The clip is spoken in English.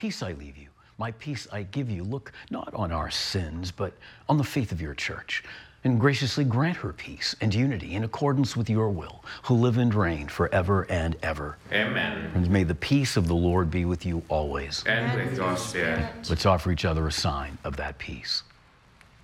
Peace I leave you, my peace I give you. Look not on our sins, but on the faith of your church, and graciously grant her peace and unity in accordance with your will, who live and reign forever and ever. Amen. And may the peace of the Lord be with you always. And with your spirit. Let's offer each other a sign of that peace.